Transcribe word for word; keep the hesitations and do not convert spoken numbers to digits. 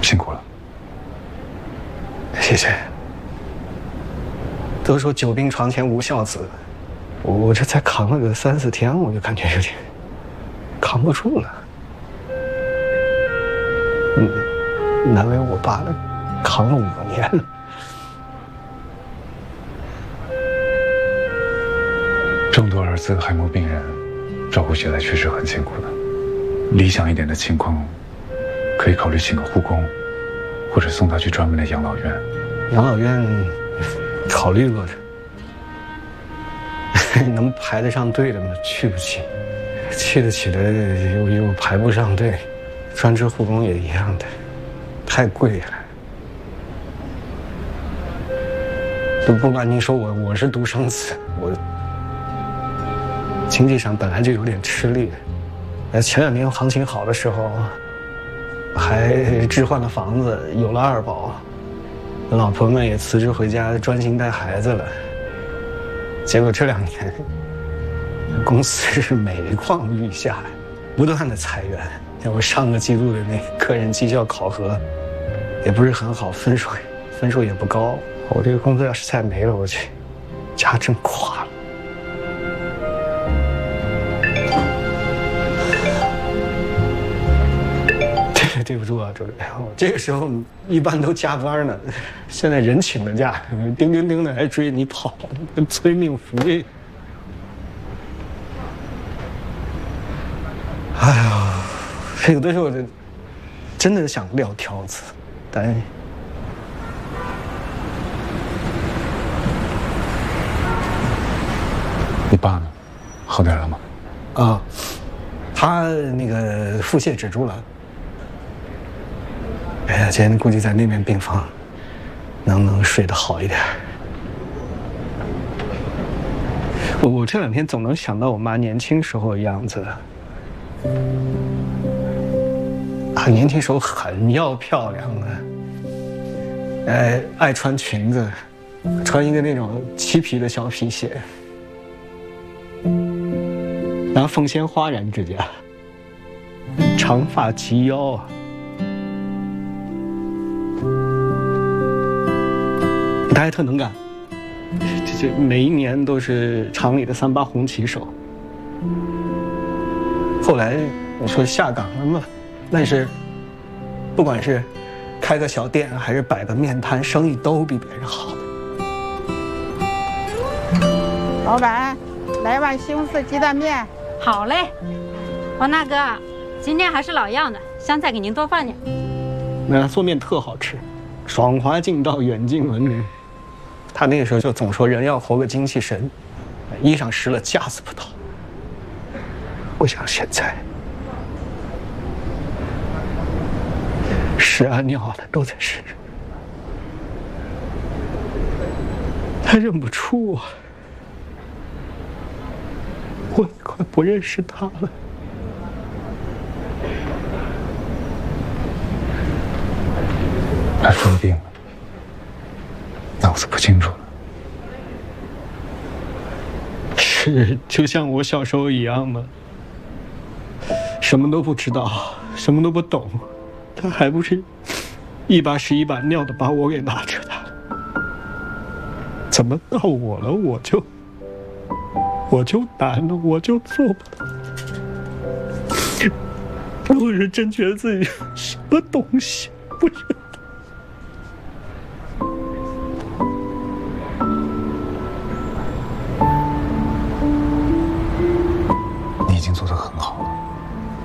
辛苦了。 谢谢。都说久病床前无孝子，我我这才扛了个三四天，我就感觉有点扛不住了。嗯，难为我爸了，扛了五年了。 众多儿子海默病人，照顾起来确实很辛苦的。理想一点的情况，可以考虑请个护工，或者送他去专门的养老院。 养老院考虑过的，能排得上队的吗？去不起，去得起的又又排不上队，专职护工也一样的，太贵了。都不瞒您说，我我是独生子，我经济上本来就有点吃力。呃，前两年行情好的时候，还置换了房子，有了二宝。老婆们也辞职回家，专心带孩子了。结果这两年，公司是每况愈下，不断的裁员。像我上个季度的那个人绩效考核，也不是很好，分数分数也不高。我这个工作要是再没了，我这家真垮了。对，对不住啊，周队，我这个时候一般都加班呢，现在人请了假，叮叮叮的还追你跑，跟催命符一样。哎呀，有的时候我真的想撂挑子，但你爸呢？好点了吗？ 啊，他那个腹泻止住了。哎呀，今天估计在那边病房，能能睡得好一点。我我这两天总能想到我妈年轻时候的样子。啊，年轻时候很要漂亮的，哎，爱穿裙子，穿一个那种漆皮的小皮鞋，拿凤仙花染指甲，长发及腰啊。他还特能干，这这每一年都是厂里的三八红旗手。后来你说下岗了嘛，但是不管是开个小店还是摆个面摊，生意都比别人好的。 老板，来碗西红柿鸡蛋面。 好嘞，王大哥，今天还是老样的，香菜给您多放点。 那做面特好吃，爽滑劲道，远近闻名。他那个时候就总说人要活个精气神，衣裳湿了架子不倒。不像现在，屎啊尿的都在身上，他认不出我，我也快不认识他了。 他生病了，脑子不清楚了。 是，就像我小时候一样吗？什么都不知道，什么都不懂，他还不是一把屎一把尿的把我给拉扯大了？怎么到我了，我就我就难了，我就做不到？我是真觉得自己什么东西不是。